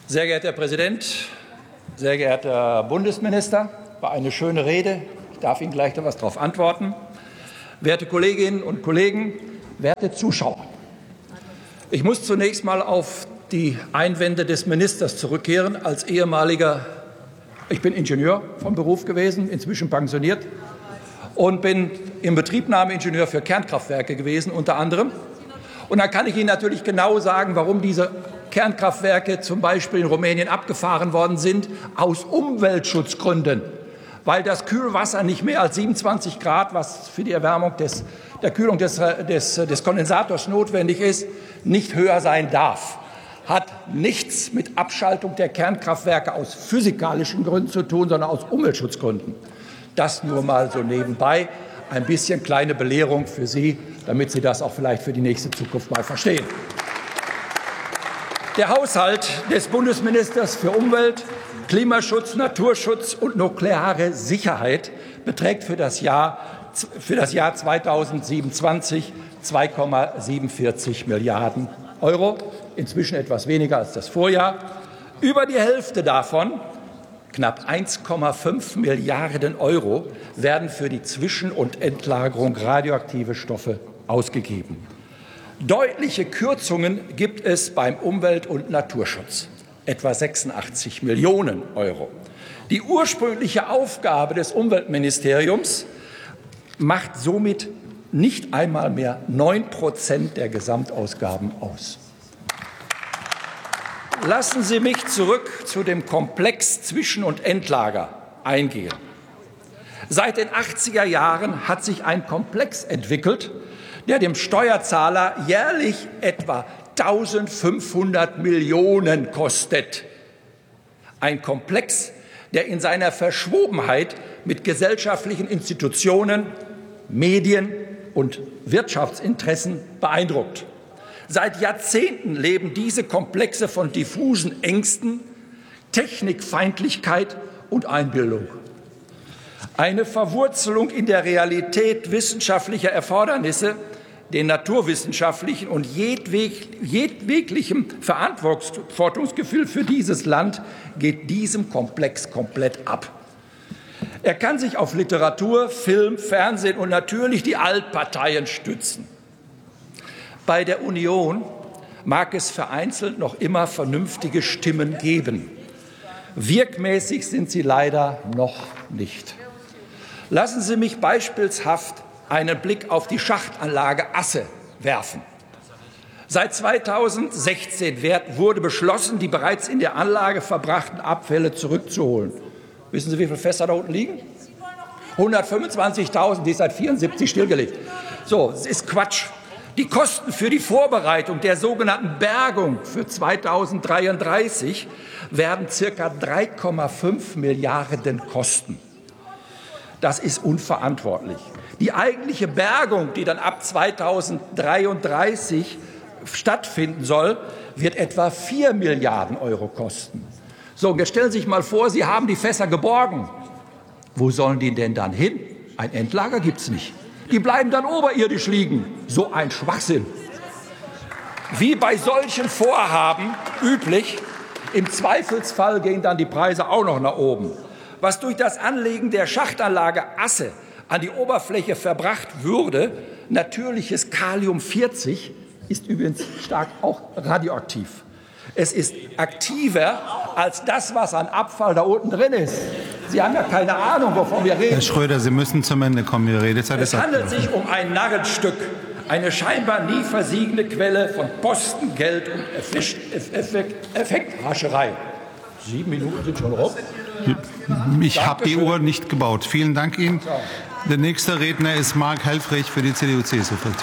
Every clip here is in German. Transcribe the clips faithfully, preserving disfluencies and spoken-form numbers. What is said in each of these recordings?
Sehr geehrter Herr Präsident, sehr geehrter Herr Bundesminister, war eine schöne Rede. Ich darf Ihnen gleich noch etwas darauf antworten. Werte Kolleginnen und Kollegen, werte Zuschauer, ich muss zunächst mal auf die Einwände des Ministers zurückkehren. Als ehemaliger, ich bin Ingenieur vom Beruf gewesen, inzwischen pensioniert, und bin Inbetriebnahmeingenieur für Kernkraftwerke gewesen, unter anderem. Und dann kann ich Ihnen natürlich genau sagen, warum diese Kernkraftwerke zum Beispiel in Rumänien abgefahren worden sind, aus Umweltschutzgründen, weil das Kühlwasser nicht mehr als siebenundzwanzig Grad, was für die Erwärmung des, der Kühlung des, des, des Kondensators notwendig ist, nicht höher sein darf. Hat nichts mit Abschaltung der Kernkraftwerke aus physikalischen Gründen zu tun, sondern aus Umweltschutzgründen. Das nur mal so nebenbei, ein bisschen kleine Belehrung für Sie, damit Sie das auch vielleicht für die nächste Zukunft mal verstehen. Der Haushalt des Bundesministers für Umwelt, Klimaschutz, Naturschutz und nukleare Sicherheit beträgt für das Jahr, für das Jahr zweitausendsiebenundzwanzig zwei Komma siebenundvierzig Milliarden Euro, inzwischen etwas weniger als das Vorjahr. Über die Hälfte davon, knapp eins Komma fünf Milliarden Euro, werden für die Zwischen- und Endlagerung radioaktiver Stoffe ausgegeben. Deutliche Kürzungen gibt es beim Umwelt- und Naturschutz, etwa sechsundachtzig Millionen Euro. Die ursprüngliche Aufgabe des Umweltministeriums macht somit nicht einmal mehr neun Prozent der Gesamtausgaben aus. Lassen Sie mich zurück zu dem Komplex Zwischen- und Endlager eingehen. Seit den achtziger Jahren hat sich ein Komplex entwickelt, der dem Steuerzahler jährlich etwa eintausendfünfhundert Millionen kostet. Ein Komplex, der in seiner Verschwobenheit mit gesellschaftlichen Institutionen, Medien und Wirtschaftsinteressen beeindruckt. Seit Jahrzehnten leben diese Komplexe von diffusen Ängsten, Technikfeindlichkeit und Einbildung. Eine Verwurzelung in der Realität wissenschaftlicher Erfordernisse, den naturwissenschaftlichen und jedweg, jedweglichem Verantwortungsgefühl für dieses Land geht diesem Komplex komplett ab. Er kann sich auf Literatur, Film, Fernsehen und natürlich die Altparteien stützen. Bei der Union mag es vereinzelt noch immer vernünftige Stimmen geben. Wirkmäßig sind sie leider noch nicht. Lassen Sie mich beispielshaft einen Blick auf die Schachtanlage Asse werfen. Seit zweitausendsechzehn wurde beschlossen, die bereits in der Anlage verbrachten Abfälle zurückzuholen. Wissen Sie, wie viele Fässer da unten liegen? hundertfünfundzwanzigtausend, die ist seit vierundsiebzig stillgelegt. So, das ist Quatsch. Die Kosten für die Vorbereitung der sogenannten Bergung für zweitausenddreiunddreißig werden circa drei Komma fünf Milliarden kosten. Das ist unverantwortlich. Die eigentliche Bergung, die dann ab zweitausenddreiunddreißig stattfinden soll, wird etwa vier Milliarden Euro kosten. So, und jetzt stellen Sie sich mal vor, Sie haben die Fässer geborgen. Wo sollen die denn dann hin? Ein Endlager gibt es nicht. Die bleiben dann oberirdisch liegen. So ein Schwachsinn. Wie bei solchen Vorhaben üblich, im Zweifelsfall gehen dann die Preise auch noch nach oben. Was durch das Anlegen der Schachtanlage Asse an die Oberfläche verbracht würde, natürliches Kalium vierzig, ist übrigens stark auch radioaktiv. Es ist aktiver als das, was an Abfall da unten drin ist. Sie haben ja keine Ahnung, wovon wir reden. Herr Schröder, Sie müssen zum Ende kommen. Ihre Redezeit ist abgelaufen. Es handelt sich um ein Narrenstück, eine scheinbar nie versiegende Quelle von Posten, Geld und Effekthascherei. Sieben Minuten sind schon rum. Ich habe die Uhr nicht gebaut. Vielen Dank Ihnen. Der nächste Redner ist Marc Helfrich für die C D U-C S U-Fraktion.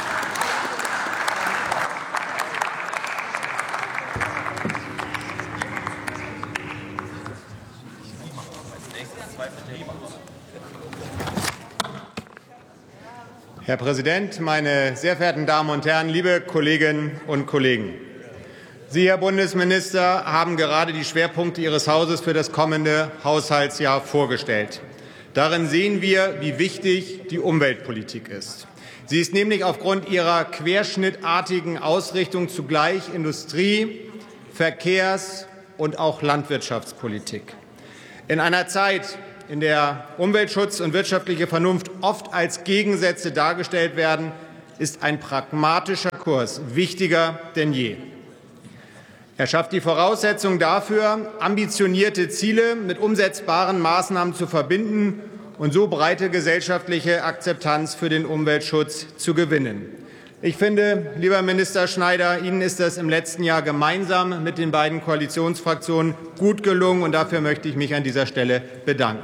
Herr Präsident, meine sehr verehrten Damen und Herren, liebe Kolleginnen und Kollegen! Sie, Herr Bundesminister, haben gerade die Schwerpunkte Ihres Hauses für das kommende Haushaltsjahr vorgestellt. Darin sehen wir, wie wichtig die Umweltpolitik ist. Sie ist nämlich aufgrund ihrer querschnittartigen Ausrichtung zugleich Industrie-, Verkehrs- und auch Landwirtschaftspolitik. In einer Zeit, in der Umweltschutz und wirtschaftliche Vernunft oft als Gegensätze dargestellt werden, ist ein pragmatischer Kurs wichtiger denn je. Er schafft die Voraussetzungen dafür, ambitionierte Ziele mit umsetzbaren Maßnahmen zu verbinden und so breite gesellschaftliche Akzeptanz für den Umweltschutz zu gewinnen. Ich finde, lieber Minister Schneider, Ihnen ist das im letzten Jahr gemeinsam mit den beiden Koalitionsfraktionen gut gelungen, und dafür möchte ich mich an dieser Stelle bedanken.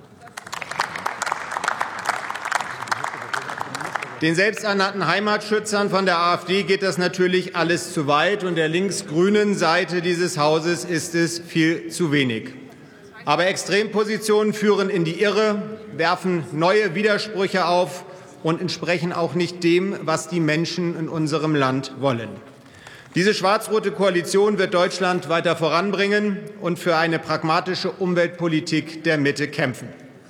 Den selbsternannten Heimatschützern von der AfD geht das natürlich alles zu weit, und der links-grünen Seite dieses Hauses ist es viel zu wenig. Aber Extrempositionen führen in die Irre, werfen neue Widersprüche auf und entsprechen auch nicht dem, was die Menschen in unserem Land wollen. Diese schwarz-rote Koalition wird Deutschland weiter voranbringen und für eine pragmatische Umweltpolitik der Mitte kämpfen.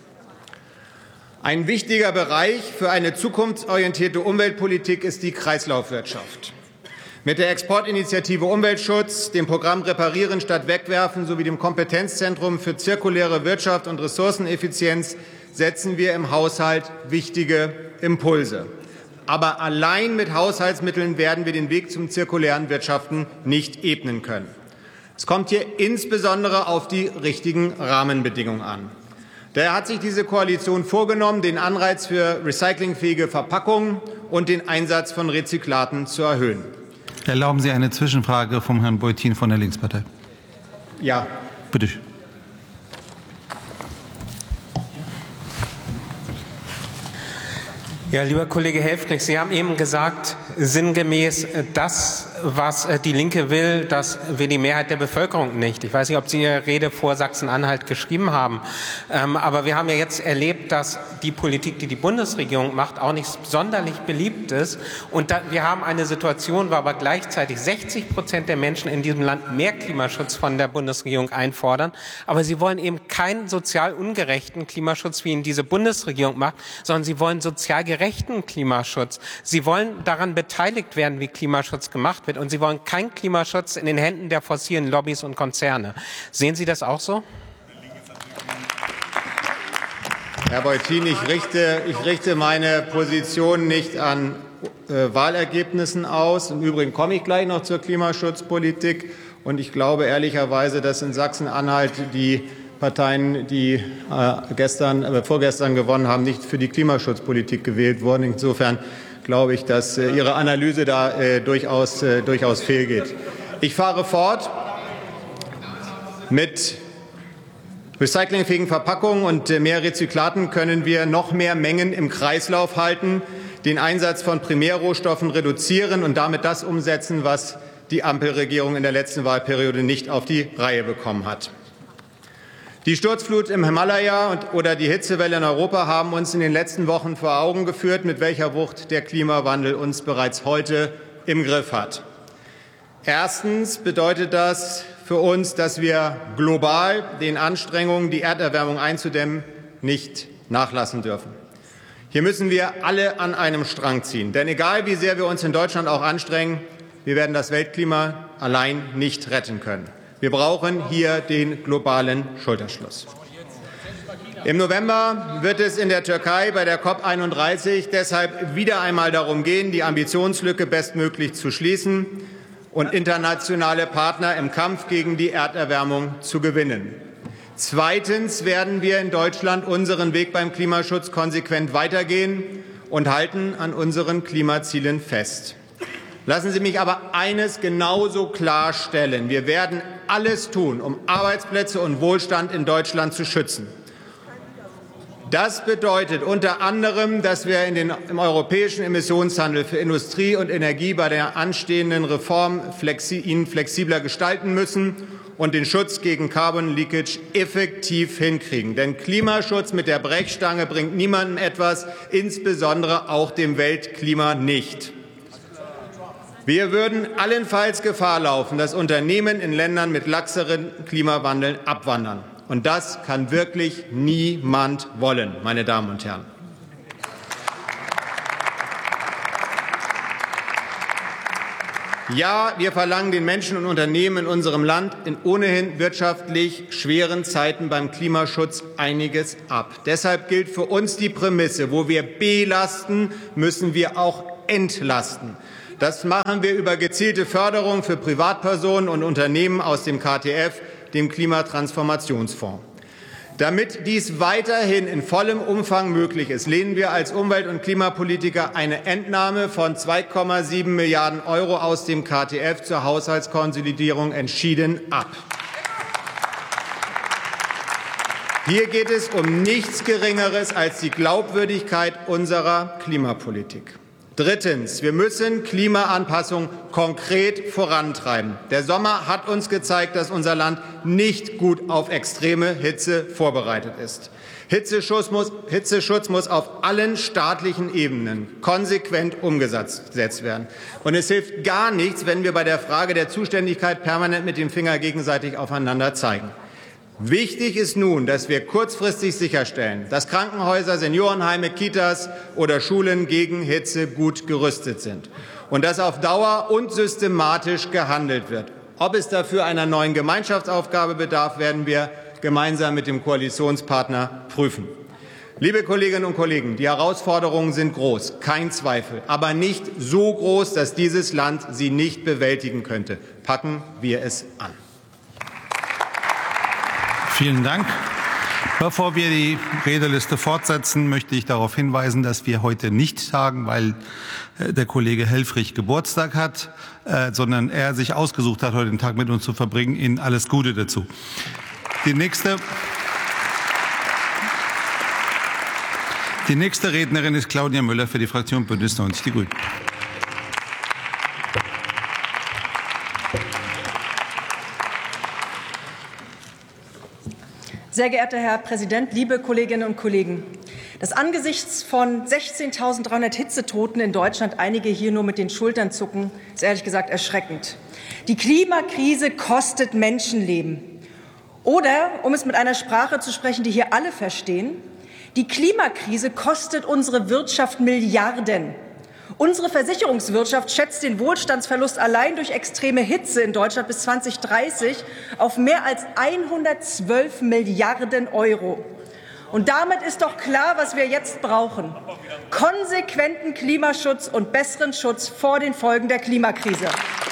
Ein wichtiger Bereich für eine zukunftsorientierte Umweltpolitik ist die Kreislaufwirtschaft. Mit der Exportinitiative Umweltschutz, dem Programm Reparieren statt Wegwerfen sowie dem Kompetenzzentrum für zirkuläre Wirtschaft und Ressourceneffizienz setzen wir im Haushalt wichtige Impulse. Aber allein mit Haushaltsmitteln werden wir den Weg zum zirkulären Wirtschaften nicht ebnen können. Es kommt hier insbesondere auf die richtigen Rahmenbedingungen an. Daher hat sich diese Koalition vorgenommen, den Anreiz für recyclingfähige Verpackungen und den Einsatz von Rezyklaten zu erhöhen. Erlauben Sie eine Zwischenfrage vom Herrn Beutin von der Linkspartei? Ja. Bitte. Ja, lieber Kollege Helfrich, Sie haben eben gesagt, sinngemäß, das, was die Linke will, das will die Mehrheit der Bevölkerung nicht. Ich weiß nicht, ob Sie Ihre Rede vor Sachsen-Anhalt geschrieben haben. Ähm, aber wir haben ja jetzt erlebt, dass die Politik, die die Bundesregierung macht, auch nicht sonderlich beliebt ist. Und da, wir haben eine Situation, wo aber gleichzeitig sechzig Prozent der Menschen in diesem Land mehr Klimaschutz von der Bundesregierung einfordern. Aber sie wollen eben keinen sozial ungerechten Klimaschutz, wie ihn diese Bundesregierung macht, sondern sie wollen sozial gerechten Klimaschutz. Sie wollen daran beteiligt werden, wie Klimaschutz gemacht wird. Und sie wollen keinen Klimaschutz in den Händen der fossilen Lobbys und Konzerne. Sehen Sie das auch so? Herr Beutin, ich richte, ich richte meine Position nicht an äh, Wahlergebnissen aus. Im Übrigen komme ich gleich noch zur Klimaschutzpolitik. Und ich glaube ehrlicherweise, dass in Sachsen-Anhalt die Parteien, die äh, gestern, äh, vorgestern gewonnen haben, nicht für die Klimaschutzpolitik gewählt wurden. Insofern glaube ich, dass äh, Ihre Analyse da äh, durchaus, äh, durchaus fehlgeht. Ich fahre fort. Mit recyclingfähigen Verpackungen und äh, mehr Rezyklaten können wir noch mehr Mengen im Kreislauf halten, den Einsatz von Primärrohstoffen reduzieren und damit das umsetzen, was die Ampelregierung in der letzten Wahlperiode nicht auf die Reihe bekommen hat. Die Sturzflut im Himalaya und, oder die Hitzewelle in Europa haben uns in den letzten Wochen vor Augen geführt, mit welcher Wucht der Klimawandel uns bereits heute im Griff hat. Erstens bedeutet das für uns, dass wir global den Anstrengungen, die Erderwärmung einzudämmen, nicht nachlassen dürfen. Hier müssen wir alle an einem Strang ziehen. Denn egal, wie sehr wir uns in Deutschland auch anstrengen, wir werden das Weltklima allein nicht retten können. Wir brauchen hier den globalen Schulterschluss. Im November wird es in der Türkei bei der COP einunddreißig deshalb wieder einmal darum gehen, die Ambitionslücke bestmöglich zu schließen und internationale Partner im Kampf gegen die Erderwärmung zu gewinnen. Zweitens werden wir in Deutschland unseren Weg beim Klimaschutz konsequent weitergehen und halten an unseren Klimazielen fest. Lassen Sie mich aber eines genauso klarstellen. Wir werden alles tun, um Arbeitsplätze und Wohlstand in Deutschland zu schützen. Das bedeutet unter anderem, dass wir in den, im europäischen Emissionshandel für Industrie und Energie bei der anstehenden Reform flexi, ihn flexibler gestalten müssen und den Schutz gegen Carbon Leakage effektiv hinkriegen. Denn Klimaschutz mit der Brechstange bringt niemandem etwas, insbesondere auch dem Weltklima nicht. Wir würden allenfalls Gefahr laufen, dass Unternehmen in Ländern mit laxeren Klimawandeln abwandern. Und das kann wirklich niemand wollen, meine Damen und Herren. Ja, wir verlangen den Menschen und Unternehmen in unserem Land in ohnehin wirtschaftlich schweren Zeiten beim Klimaschutz einiges ab. Deshalb gilt für uns die Prämisse: Wo wir belasten, müssen wir auch entlasten. Das machen wir über gezielte Förderung für Privatpersonen und Unternehmen aus dem K T F, dem Klimatransformationsfonds. Damit dies weiterhin in vollem Umfang möglich ist, lehnen wir als Umwelt- und Klimapolitiker eine Entnahme von zwei Komma sieben Milliarden Euro aus dem K T F zur Haushaltskonsolidierung entschieden ab. Hier geht es um nichts Geringeres als die Glaubwürdigkeit unserer Klimapolitik. Drittens. Wir müssen Klimaanpassung konkret vorantreiben. Der Sommer hat uns gezeigt, dass unser Land nicht gut auf extreme Hitze vorbereitet ist. Hitzeschutz muss, Hitzeschutz muss auf allen staatlichen Ebenen konsequent umgesetzt werden. Und es hilft gar nichts, wenn wir bei der Frage der Zuständigkeit permanent mit dem Finger gegenseitig aufeinander zeigen. Wichtig ist nun, dass wir kurzfristig sicherstellen, dass Krankenhäuser, Seniorenheime, Kitas oder Schulen gegen Hitze gut gerüstet sind und dass auf Dauer und systematisch gehandelt wird. Ob es dafür einer neuen Gemeinschaftsaufgabe bedarf, werden wir gemeinsam mit dem Koalitionspartner prüfen. Liebe Kolleginnen und Kollegen, die Herausforderungen sind groß, kein Zweifel, aber nicht so groß, dass dieses Land sie nicht bewältigen könnte. Packen wir es an. Vielen Dank. Bevor wir die Redeliste fortsetzen, möchte ich darauf hinweisen, dass wir heute nicht tagen, weil der Kollege Helfrich Geburtstag hat, sondern er sich ausgesucht hat, heute den Tag mit uns zu verbringen. Ihnen alles Gute dazu. Die nächste, die nächste Rednerin ist Claudia Müller für die Fraktion Bündnis neunzig Die Grünen. Sehr geehrter Herr Präsident, liebe Kolleginnen und Kollegen! Dass angesichts von sechzehntausenddreihundert Hitzetoten in Deutschland einige hier nur mit den Schultern zucken, ist ehrlich gesagt erschreckend. Die Klimakrise kostet Menschenleben. Oder, um es mit einer Sprache zu sprechen, die hier alle verstehen, die Klimakrise kostet unsere Wirtschaft Milliarden. Unsere Versicherungswirtschaft schätzt den Wohlstandsverlust allein durch extreme Hitze in Deutschland bis zweitausenddreißig auf mehr als hundertzwölf Milliarden Euro. Und damit ist doch klar, was wir jetzt brauchen: konsequenten Klimaschutz und besseren Schutz vor den Folgen der Klimakrise.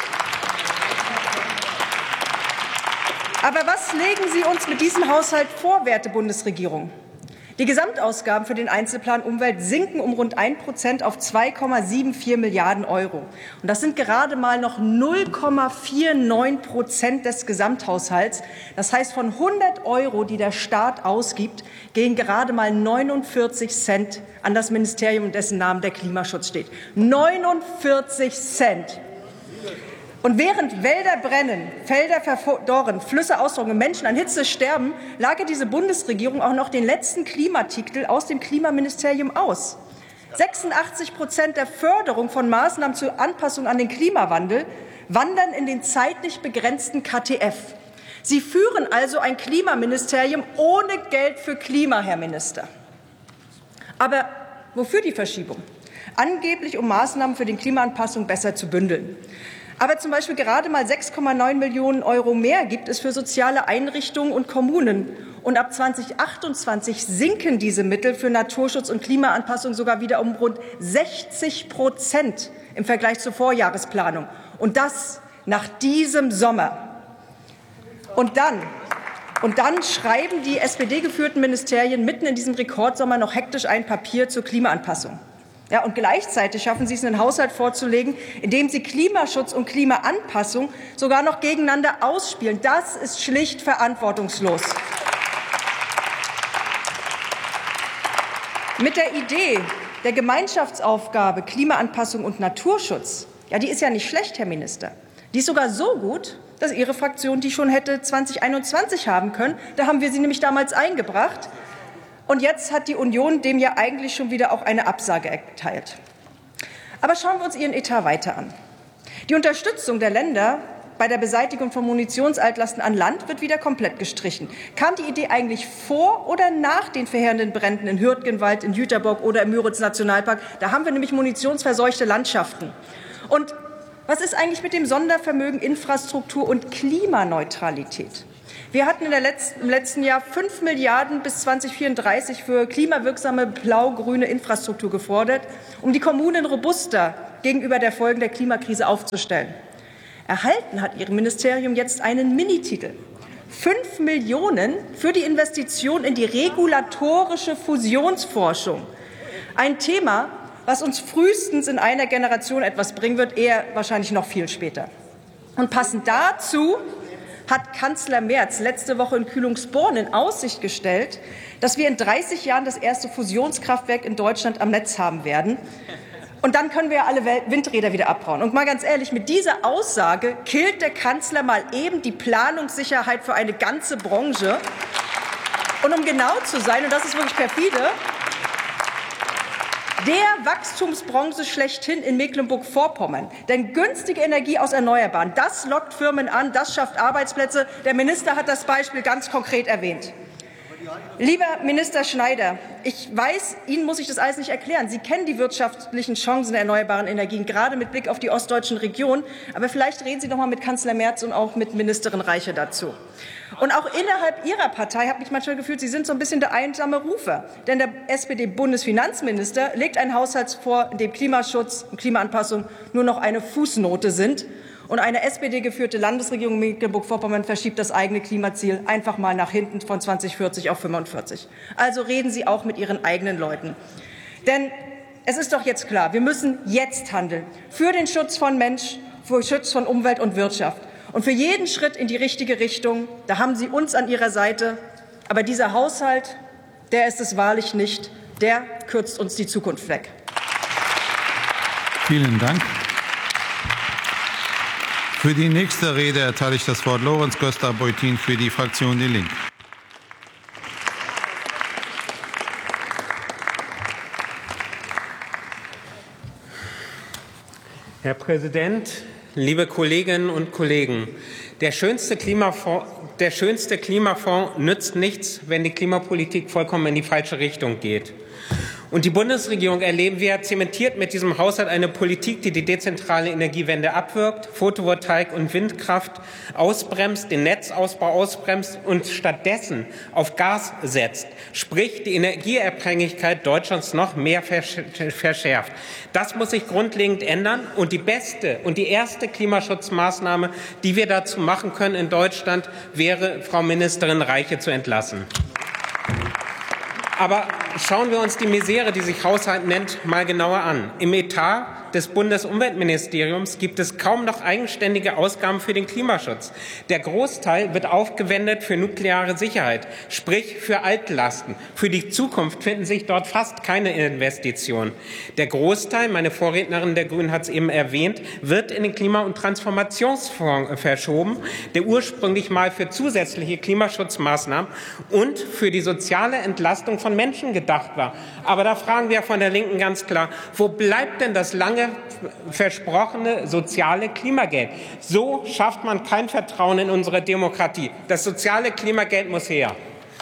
Aber was legen Sie uns mit diesem Haushalt vor, werte Bundesregierung? Die Gesamtausgaben für den Einzelplan Umwelt sinken um rund ein Prozent auf zwei Komma vierundsiebzig Milliarden Euro. Und das sind gerade mal noch null Komma neunundvierzig Prozent des Gesamthaushalts. Das heißt, von hundert Euro, die der Staat ausgibt, gehen gerade mal neunundvierzig Cent an das Ministerium, in dessen Namen der Klimaschutz steht. neunundvierzig Cent. Und während Wälder brennen, Felder verdorren, Flüsse austrocknen, Menschen an Hitze sterben, lagert diese Bundesregierung auch noch den letzten Klimatitel aus dem Klimaministerium aus. sechsundachtzig Prozent der Förderung von Maßnahmen zur Anpassung an den Klimawandel wandern in den zeitlich begrenzten K T F. Sie führen also ein Klimaministerium ohne Geld für Klima, Herr Minister. Aber wofür die Verschiebung? Angeblich, um Maßnahmen für die Klimaanpassung besser zu bündeln. Aber zum Beispiel gerade mal sechs Komma neun Millionen Euro mehr gibt es für soziale Einrichtungen und Kommunen. Und ab zweitausendachtundzwanzig sinken diese Mittel für Naturschutz und Klimaanpassung sogar wieder um rund sechzig Prozent im Vergleich zur Vorjahresplanung. Und das nach diesem Sommer. Und dann, und dann schreiben die S P D-geführten Ministerien mitten in diesem Rekordsommer noch hektisch ein Papier zur Klimaanpassung. Ja, und gleichzeitig schaffen Sie es, einen Haushalt vorzulegen, in dem Sie Klimaschutz und Klimaanpassung sogar noch gegeneinander ausspielen. Das ist schlicht verantwortungslos. Mit der Idee der Gemeinschaftsaufgabe Klimaanpassung und Naturschutz, ja, die ist ja nicht schlecht, Herr Minister. Die ist sogar so gut, dass Ihre Fraktion die schon hätte zweitausendeinundzwanzig haben können. Da haben wir sie nämlich damals eingebracht. Und jetzt hat die Union dem ja eigentlich schon wieder auch eine Absage erteilt. Aber schauen wir uns Ihren Etat weiter an. Die Unterstützung der Länder bei der Beseitigung von Munitionsaltlasten an Land wird wieder komplett gestrichen. Kam die Idee eigentlich vor oder nach den verheerenden Bränden in Hürtgenwald, in Jüterbock oder im Müritz-Nationalpark? Da haben wir nämlich munitionsverseuchte Landschaften. Und Was ist eigentlich mit dem Sondervermögen Infrastruktur und Klimaneutralität? Wir hatten in der letzten, im letzten Jahr fünf Milliarden bis zweitausendvierunddreißig für klimawirksame blau-grüne Infrastruktur gefordert, um die Kommunen robuster gegenüber der Folgen der Klimakrise aufzustellen. Erhalten hat Ihr Ministerium jetzt einen Minititel. Fünf Millionen für die Investition in die regulatorische Fusionsforschung. Ein Thema, was uns frühestens in einer Generation etwas bringen wird, eher wahrscheinlich noch viel später. Und passend dazu hat Kanzler Merz letzte Woche in Kühlungsborn in Aussicht gestellt, dass wir in dreißig Jahren das erste Fusionskraftwerk in Deutschland am Netz haben werden. Und dann können wir ja alle Windräder wieder abbauen. Und mal ganz ehrlich, mit dieser Aussage killt der Kanzler mal eben die Planungssicherheit für eine ganze Branche. Und um genau zu sein, und das ist wirklich perfide, der Wachstumsbranche schlechthin in Mecklenburg-Vorpommern. Denn günstige Energie aus Erneuerbaren, das lockt Firmen an, das schafft Arbeitsplätze. Der Minister hat das Beispiel ganz konkret erwähnt. Lieber Minister Schneider, ich weiß, Ihnen muss ich das alles nicht erklären. Sie kennen die wirtschaftlichen Chancen der erneuerbaren Energien, gerade mit Blick auf die ostdeutschen Regionen. Aber vielleicht reden Sie noch mal mit Kanzler Merz und auch mit Ministerin Reiche dazu. Und auch innerhalb Ihrer Partei habe ich manchmal gefühlt, Sie sind so ein bisschen der einsame Rufer. Denn der S P D-Bundesfinanzminister legt einen Haushalt vor, in dem Klimaschutz und Klimaanpassung nur noch eine Fußnote sind. Und eine S P D-geführte Landesregierung Mecklenburg-Vorpommern verschiebt das eigene Klimaziel einfach mal nach hinten von zweitausendvierzig auf fünfundvierzig. Also reden Sie auch mit Ihren eigenen Leuten. Denn es ist doch jetzt klar, wir müssen jetzt handeln. Für den Schutz von Mensch, für den Schutz von Umwelt und Wirtschaft. Und für jeden Schritt in die richtige Richtung, da haben Sie uns an Ihrer Seite. Aber dieser Haushalt, der ist es wahrlich nicht. Der kürzt uns die Zukunft weg. Vielen Dank. Für die nächste Rede erteile ich das Wort Lorenz Göster-Beutin für die Fraktion Die Linke. Herr Präsident, liebe Kolleginnen und Kollegen! Der schönste Klimafonds, der schönste Klimafonds nützt nichts, wenn die Klimapolitik vollkommen in die falsche Richtung geht. Und die Bundesregierung, erleben wir, zementiert mit diesem Haushalt eine Politik, die die dezentrale Energiewende abwirkt, Photovoltaik und Windkraft ausbremst, den Netzausbau ausbremst und stattdessen auf Gas setzt, sprich die Energieabhängigkeit Deutschlands noch mehr verschärft. Das muss sich grundlegend ändern. Und die beste und die erste Klimaschutzmaßnahme, die wir dazu machen können in Deutschland, wäre, Frau Ministerin Reiche zu entlassen. Aber schauen wir uns die Misere, die sich Haushalt nennt, mal genauer an. Im Etat des Bundesumweltministeriums gibt es kaum noch eigenständige Ausgaben für den Klimaschutz. Der Großteil wird aufgewendet für nukleare Sicherheit, sprich für Altlasten. Für die Zukunft finden sich dort fast keine Investitionen. Der Großteil, meine Vorrednerin der Grünen hat es eben erwähnt, wird in den Klima- und Transformationsfonds verschoben, der ursprünglich mal für zusätzliche Klimaschutzmaßnahmen und für die soziale Entlastung von Menschen gedacht war. Aber da fragen wir von der Linken ganz klar, wo bleibt denn das lange versprochene soziale Klimageld? So schafft man kein Vertrauen in unsere Demokratie. Das soziale Klimageld muss her.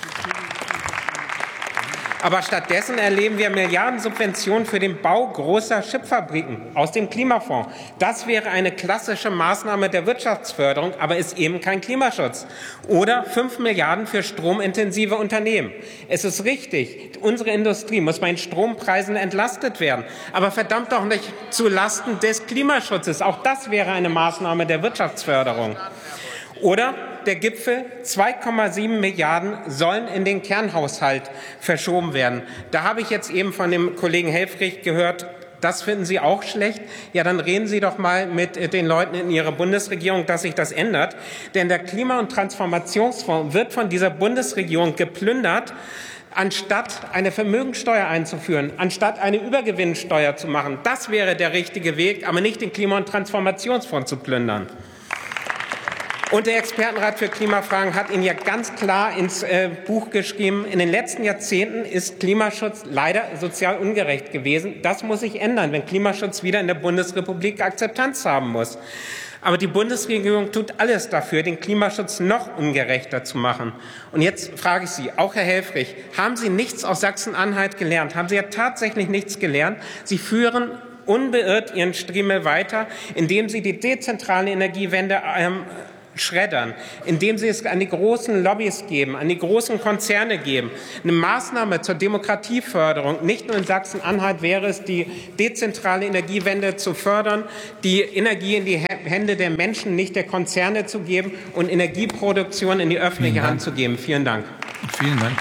Aber stattdessen erleben wir Milliardensubventionen für den Bau großer Chipfabriken aus dem Klimafonds. Das wäre eine klassische Maßnahme der Wirtschaftsförderung, aber ist eben kein Klimaschutz. Oder fünf Milliarden für stromintensive Unternehmen. Es ist richtig, unsere Industrie muss bei den Strompreisen entlastet werden. Aber verdammt doch nicht zu Lasten des Klimaschutzes. Auch das wäre eine Maßnahme der Wirtschaftsförderung. Oder der Gipfel, zwei Komma sieben Milliarden sollen in den Kernhaushalt verschoben werden. Da habe ich jetzt eben von dem Kollegen Helfrich gehört, das finden Sie auch schlecht. Ja, dann reden Sie doch mal mit den Leuten in Ihrer Bundesregierung, dass sich das ändert. Denn der Klima- und Transformationsfonds wird von dieser Bundesregierung geplündert, anstatt eine Vermögensteuer einzuführen, anstatt eine Übergewinnsteuer zu machen. Das wäre der richtige Weg, aber nicht den Klima- und Transformationsfonds zu plündern. Und der Expertenrat für Klimafragen hat Ihnen ja ganz klar ins äh, Buch geschrieben, in den letzten Jahrzehnten ist Klimaschutz leider sozial ungerecht gewesen. Das muss sich ändern, wenn Klimaschutz wieder in der Bundesrepublik Akzeptanz haben muss. Aber die Bundesregierung tut alles dafür, den Klimaschutz noch ungerechter zu machen. Und jetzt frage ich Sie, auch Herr Helfrich, haben Sie nichts aus Sachsen-Anhalt gelernt? Haben Sie ja tatsächlich nichts gelernt? Sie führen unbeirrt ihren Striemel weiter, indem sie die dezentrale Energiewende ähm, schreddern, indem sie es an die großen Lobbys geben, an die großen Konzerne geben. Eine Maßnahme zur Demokratieförderung, nicht nur in Sachsen-Anhalt wäre es, die dezentrale Energiewende zu fördern, die Energie in die Hände der Menschen, nicht der Konzerne zu geben und Energieproduktion in die öffentliche Hand zu geben. Vielen Dank. Vielen Dank.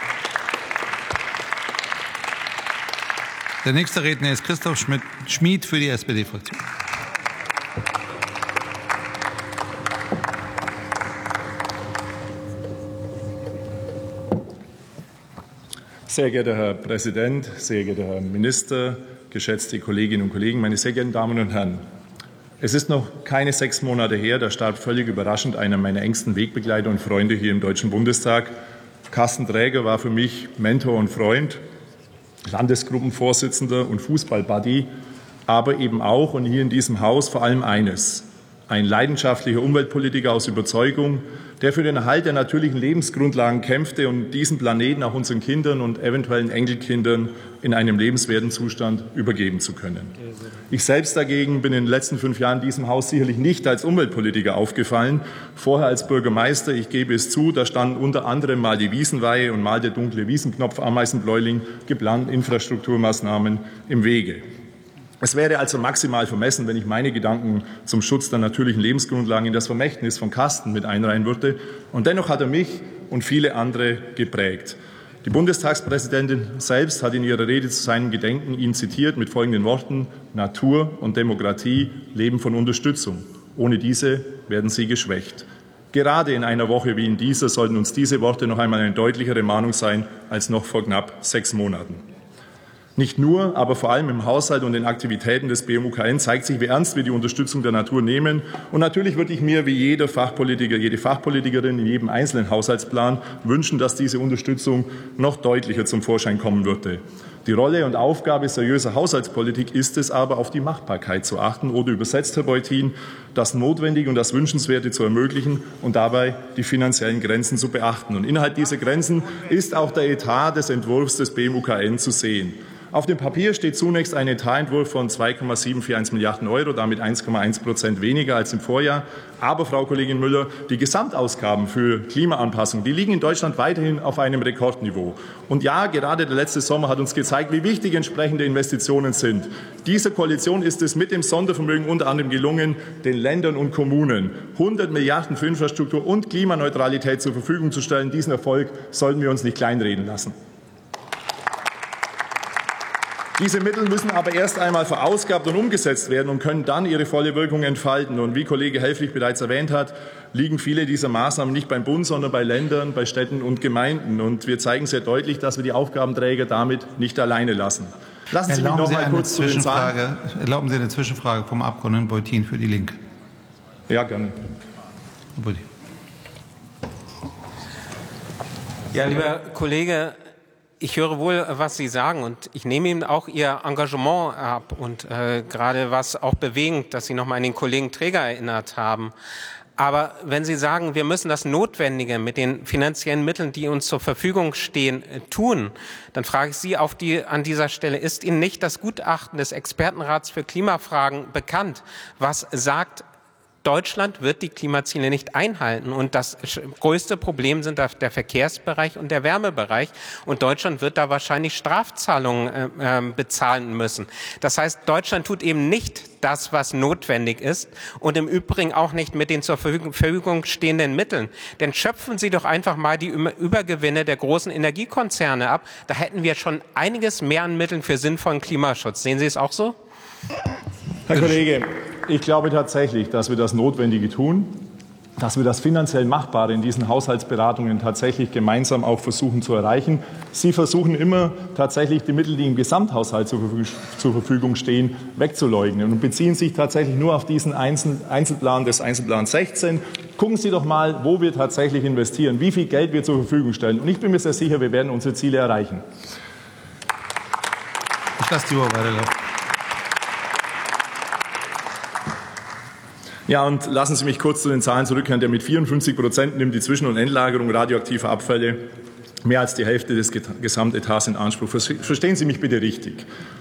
Der nächste Redner ist Christoph Schmidt, Schmid für die S P D-Fraktion. Sehr geehrter Herr Präsident, sehr geehrter Herr Minister, geschätzte Kolleginnen und Kollegen, meine sehr geehrten Damen und Herren! Es ist noch keine sechs Monate her, da starb völlig überraschend einer meiner engsten Wegbegleiter und Freunde hier im Deutschen Bundestag. Carsten Draeger war für mich Mentor und Freund, Landesgruppenvorsitzender und Fußballbuddy, aber eben auch und hier in diesem Haus vor allem eines: ein leidenschaftlicher Umweltpolitiker aus Überzeugung, der für den Erhalt der natürlichen Lebensgrundlagen kämpfte und diesen Planeten auch unseren Kindern und eventuellen Enkelkindern in einem lebenswerten Zustand übergeben zu können. Ich selbst dagegen bin in den letzten fünf Jahren in diesem Haus sicherlich nicht als Umweltpolitiker aufgefallen, vorher als Bürgermeister. Ich gebe es zu, da standen unter anderem mal die Wiesenweihe und mal der dunkle Wiesenknopf Ameisenbläuling geplanten Infrastrukturmaßnahmen im Wege. Es wäre also maximal vermessen, wenn ich meine Gedanken zum Schutz der natürlichen Lebensgrundlagen in das Vermächtnis von Carsten mit einreihen würde. Und dennoch hat er mich und viele andere geprägt. Die Bundestagspräsidentin selbst hat in ihrer Rede zu seinem Gedenken ihn zitiert mit folgenden Worten: Natur und Demokratie leben von Unterstützung. Ohne diese werden sie geschwächt. Gerade in einer Woche wie in dieser sollten uns diese Worte noch einmal eine deutlichere Mahnung sein als noch vor knapp sechs Monaten. Nicht nur, aber vor allem im Haushalt und den Aktivitäten des B M U K N zeigt sich, wie ernst wir die Unterstützung der Natur nehmen. Und natürlich würde ich mir wie jeder Fachpolitiker, jede Fachpolitikerin in jedem einzelnen Haushaltsplan wünschen, dass diese Unterstützung noch deutlicher zum Vorschein kommen würde. Die Rolle und Aufgabe seriöser Haushaltspolitik ist es aber, auf die Machbarkeit zu achten oder übersetzt, Herr Beutin, das Notwendige und das Wünschenswerte zu ermöglichen und dabei die finanziellen Grenzen zu beachten. Und innerhalb dieser Grenzen ist auch der Etat des Entwurfs des B M U K N zu sehen. Auf dem Papier steht zunächst ein Etatentwurf von zwei Komma sieben vier eins Milliarden Euro, damit eins Komma eins Prozent weniger als im Vorjahr. Aber, Frau Kollegin Müller, die Gesamtausgaben für Klimaanpassung, die liegen in Deutschland weiterhin auf einem Rekordniveau. Und ja, gerade der letzte Sommer hat uns gezeigt, wie wichtig entsprechende Investitionen sind. Dieser Koalition ist es mit dem Sondervermögen unter anderem gelungen, den Ländern und Kommunen hundert Milliarden für Infrastruktur und Klimaneutralität zur Verfügung zu stellen. Diesen Erfolg sollten wir uns nicht kleinreden lassen. Diese Mittel müssen aber erst einmal verausgabt und umgesetzt werden und können dann ihre volle Wirkung entfalten. Und wie Kollege Helfrich bereits erwähnt hat, liegen viele dieser Maßnahmen nicht beim Bund, sondern bei Ländern, bei Städten und Gemeinden. Und wir zeigen sehr deutlich, dass wir die Aufgabenträger damit nicht alleine lassen. Lassen Sie mich noch mal kurz zu den Zahlen. Erlauben Sie eine Zwischenfrage vom Abgeordneten Beutin für die Linke. Ja, gerne. Herr Beutin. Ja, lieber Kollege, ich höre wohl, was Sie sagen, und ich nehme Ihnen auch Ihr Engagement ab und äh, gerade was auch bewegend, dass Sie noch mal an den Kollegen Träger erinnert haben. Aber wenn Sie sagen, wir müssen das Notwendige mit den finanziellen Mitteln, die uns zur Verfügung stehen, tun, dann frage ich Sie auf die, an dieser Stelle, ist Ihnen nicht das Gutachten des Expertenrats für Klimafragen bekannt, was sagt, Deutschland wird die Klimaziele nicht einhalten und das größte Problem sind der Verkehrsbereich und der Wärmebereich und Deutschland wird da wahrscheinlich Strafzahlungen äh, äh, bezahlen müssen. Das heißt, Deutschland tut eben nicht das, was notwendig ist und im Übrigen auch nicht mit den zur Verfügung stehenden Mitteln. Denn schöpfen Sie doch einfach mal die Übergewinne der großen Energiekonzerne ab. Da hätten wir schon einiges mehr an Mitteln für sinnvollen Klimaschutz. Sehen Sie es auch so? Herr Kollege, ich glaube tatsächlich, dass wir das Notwendige tun, dass wir das finanziell Machbare in diesen Haushaltsberatungen tatsächlich gemeinsam auch versuchen zu erreichen. Sie versuchen immer tatsächlich die Mittel, die im Gesamthaushalt zur Verfügung stehen, wegzuleugnen und beziehen sich tatsächlich nur auf diesen Einzelplan des Einzelplans sechzehn. Gucken Sie doch mal, wo wir tatsächlich investieren, wie viel Geld wir zur Verfügung stellen. Und ich bin mir sehr sicher, wir werden unsere Ziele erreichen. Ich lasse die Uhr weiterlaufen. Ja, und lassen Sie mich kurz zu den Zahlen zurückkehren. Der mit vierundfünfzig Prozent nimmt die Zwischen- und Endlagerung radioaktiver Abfälle mehr als die Hälfte des Gesamtetats in Anspruch. Verstehen Sie mich bitte richtig.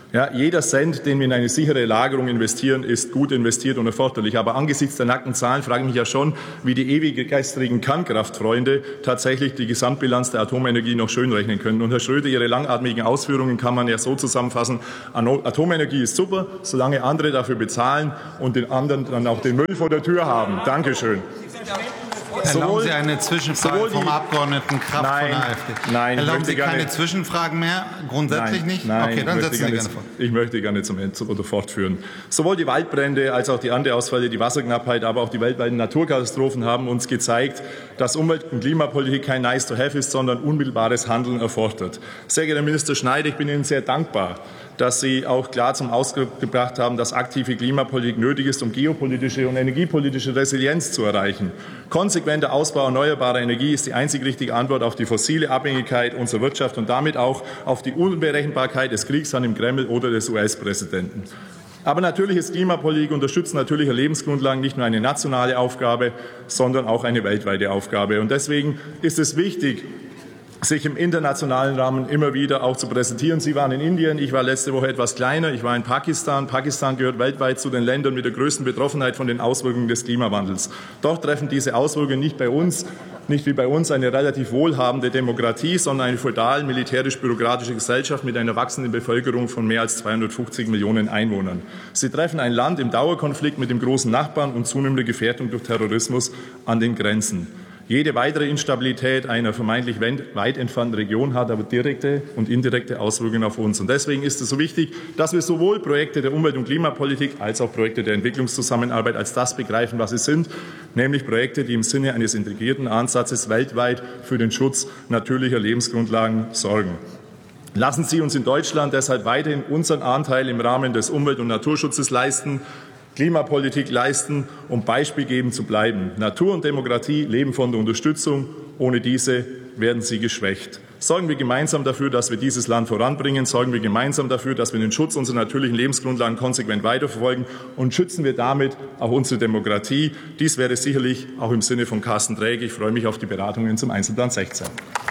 Ja, jeder Cent, den wir in eine sichere Lagerung investieren, ist gut investiert und erforderlich. Aber angesichts der nackten Zahlen frage ich mich ja schon, wie die ewig gestrigen Kernkraftfreunde tatsächlich die Gesamtbilanz der Atomenergie noch schönrechnen können. Und Herr Schröder, Ihre langatmigen Ausführungen kann man ja so zusammenfassen: Atomenergie ist super, solange andere dafür bezahlen und den anderen dann auch den Müll vor der Tür haben. Dankeschön. Erlauben Sowohl, Sie eine Zwischenfrage vom Abgeordneten Kraft nein, von der AfD? Nein, Erlauben Sie keine gerne, Zwischenfragen mehr? Grundsätzlich nein, nicht? Nein, okay, dann setzen Sie gerne, gerne fort. Ich möchte gerne zum Ende oder fortführen. Sowohl die Waldbrände als auch die Ernteausfälle, die Wasserknappheit, aber auch die weltweiten Naturkatastrophen haben uns gezeigt, dass Umwelt- und Klimapolitik kein Nice to have ist, sondern unmittelbares Handeln erfordert. Sehr geehrter Minister Schneider, ich bin Ihnen sehr dankbar, dass Sie auch klar zum Ausdruck gebracht haben, dass aktive Klimapolitik nötig ist, um geopolitische und energiepolitische Resilienz zu erreichen. Konsequenter Ausbau erneuerbarer Energie ist die einzig richtige Antwort auf die fossile Abhängigkeit unserer Wirtschaft und damit auch auf die Unberechenbarkeit des Kriegsherrn im Kreml oder des U S-Präsidenten. Aber natürlich ist Klimapolitik unterstützen natürlicher Lebensgrundlagen nicht nur eine nationale Aufgabe, sondern auch eine weltweite Aufgabe. Und deswegen ist es wichtig, sich im internationalen Rahmen immer wieder auch zu präsentieren. Sie waren in Indien, ich war letzte Woche etwas kleiner, ich war in Pakistan. Pakistan gehört weltweit zu den Ländern mit der größten Betroffenheit von den Auswirkungen des Klimawandels. Dort treffen diese Auswirkungen nicht bei uns, nicht wie bei uns eine relativ wohlhabende Demokratie, sondern eine feudal, militärisch-bürokratische Gesellschaft mit einer wachsenden Bevölkerung von mehr als zweihundertfünfzig Millionen Einwohnern. Sie treffen ein Land im Dauerkonflikt mit dem großen Nachbarn und zunehmende Gefährdung durch Terrorismus an den Grenzen. Jede weitere Instabilität einer vermeintlich weit entfernten Region hat aber direkte und indirekte Auswirkungen auf uns. Und deswegen ist es so wichtig, dass wir sowohl Projekte der Umwelt- und Klimapolitik als auch Projekte der Entwicklungszusammenarbeit als das begreifen, was sie sind, nämlich Projekte, die im Sinne eines integrierten Ansatzes weltweit für den Schutz natürlicher Lebensgrundlagen sorgen. Lassen Sie uns in Deutschland deshalb weiterhin unseren Anteil im Rahmen des Umwelt- und Naturschutzes leisten, Klimapolitik leisten, um beispielgebend zu bleiben. Natur und Demokratie leben von der Unterstützung. Ohne diese werden sie geschwächt. Sorgen wir gemeinsam dafür, dass wir dieses Land voranbringen. Sorgen wir gemeinsam dafür, dass wir den Schutz unserer natürlichen Lebensgrundlagen konsequent weiterverfolgen. Und schützen wir damit auch unsere Demokratie. Dies wäre sicherlich auch im Sinne von Carsten Draeger. Ich freue mich auf die Beratungen zum Einzelplan sechzehn.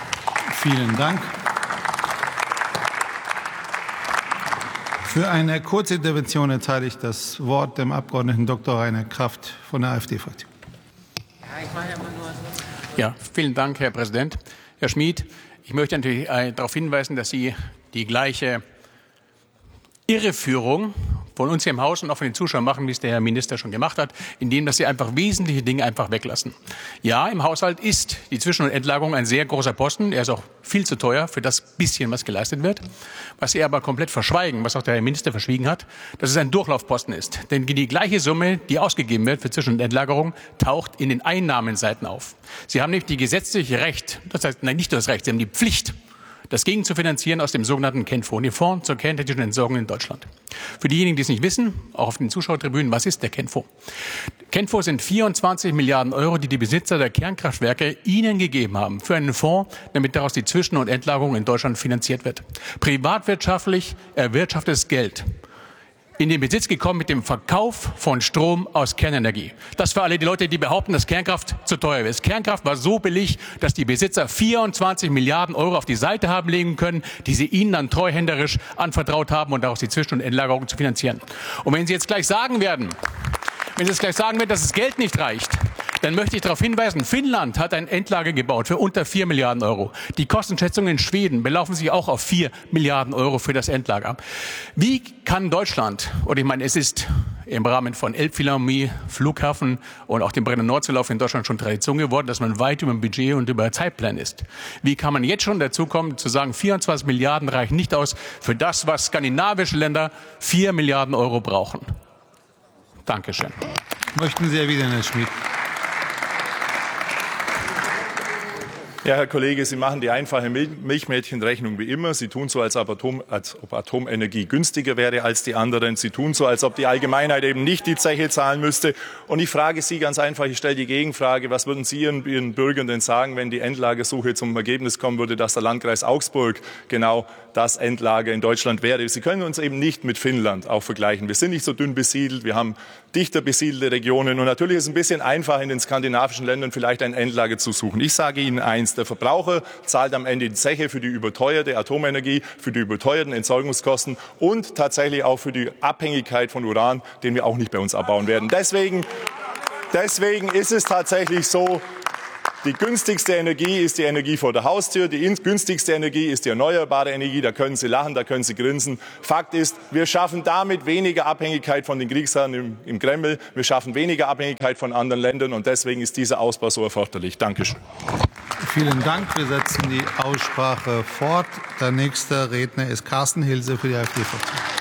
Vielen Dank. Für eine Kurzintervention erteile ich das Wort dem Abgeordneten Doktor Rainer Kraft von der AfD-Fraktion. Ja, vielen Dank, Herr Präsident. Herr Schmid, ich möchte natürlich äh, darauf hinweisen, dass Sie die gleiche Irreführung von uns hier im Haus und auch von den Zuschauern machen, wie es der Herr Minister schon gemacht hat, indem dass Sie einfach wesentliche Dinge einfach weglassen. Ja, im Haushalt ist die Zwischen- und Endlagerung ein sehr großer Posten. Er ist auch viel zu teuer für das bisschen, was geleistet wird. Was Sie aber komplett verschweigen, was auch der Herr Minister verschwiegen hat, dass es ein Durchlaufposten ist. Denn die gleiche Summe, die ausgegeben wird für Zwischen- und Endlagerung, taucht in den Einnahmenseiten auf. Sie haben nämlich die gesetzliche Recht, das heißt, nein, nicht nur das Recht, Sie haben die Pflicht, das gegen zu finanzieren aus dem sogenannten KenFo, dem Fonds zur kerntechnischen Entsorgung in Deutschland. Für diejenigen, die es nicht wissen, auch auf den Zuschauertribünen, was ist der KenFo? KenFo sind vierundzwanzig Milliarden Euro, die die Besitzer der Kernkraftwerke Ihnen gegeben haben für einen Fonds, damit daraus die Zwischen- und Endlagerung in Deutschland finanziert wird. Privatwirtschaftlich erwirtschaftetes Geld in den Besitz gekommen mit dem Verkauf von Strom aus Kernenergie. Das für alle die Leute, die behaupten, dass Kernkraft zu teuer ist. Kernkraft war so billig, dass die Besitzer vierundzwanzig Milliarden Euro auf die Seite haben legen können, die sie ihnen dann treuhänderisch anvertraut haben und daraus die Zwischen- und Endlagerung zu finanzieren. Und wenn Sie jetzt gleich sagen werden, wenn Sie jetzt gleich sagen werden, dass das Geld nicht reicht, dann möchte ich darauf hinweisen, Finnland hat ein Endlager gebaut für unter vier Milliarden Euro. Die Kostenschätzungen in Schweden belaufen sich auch auf vier Milliarden Euro für das Endlager. Wie kann Deutschland, oder ich meine, es ist im Rahmen von Elbphilharmonie, Flughafen und auch dem Brenner Nordseelauf in Deutschland schon Tradition geworden, dass man weit über dem Budget und über Zeitplan ist. Wie kann man jetzt schon dazu kommen, zu sagen, vierundzwanzig Milliarden reichen nicht aus für das, was skandinavische Länder vier Milliarden Euro brauchen? Dankeschön. Möchten Sie erwidern, Herr Schmid? Ja, Herr Kollege, Sie machen die einfache Milchmädchenrechnung wie immer. Sie tun so, als ob, Atom, als ob Atomenergie günstiger wäre als die anderen. Sie tun so, als ob die Allgemeinheit eben nicht die Zeche zahlen müsste. Und ich frage Sie ganz einfach, ich stelle die Gegenfrage, was würden Sie Ihren, Ihren Bürgern denn sagen, wenn die Endlagersuche zum Ergebnis kommen würde, dass der Landkreis Augsburg genau das Endlager in Deutschland wäre? Sie können uns eben nicht mit Finnland auch vergleichen. Wir sind nicht so dünn besiedelt, wir haben dichter besiedelte Regionen. Und natürlich ist es ein bisschen einfach, in den skandinavischen Ländern vielleicht ein Endlager zu suchen. Ich sage Ihnen eins, Der Verbraucher zahlt am Ende die Zeche für die überteuerte Atomenergie, für die überteuerten Entsorgungskosten und tatsächlich auch für die Abhängigkeit von Uran, den wir auch nicht bei uns abbauen werden. Deswegen, deswegen ist es tatsächlich so, die günstigste Energie ist die Energie vor der Haustür. Die günstigste Energie ist die erneuerbare Energie. Da können Sie lachen, da können Sie grinsen. Fakt ist, wir schaffen damit weniger Abhängigkeit von den Kriegsherren im, im Kreml. Wir schaffen weniger Abhängigkeit von anderen Ländern. Und deswegen ist dieser Ausbau so erforderlich. Dankeschön. Vielen Dank. Wir setzen die Aussprache fort. Der nächste Redner ist Carsten Hilse für die AfD-Fraktion.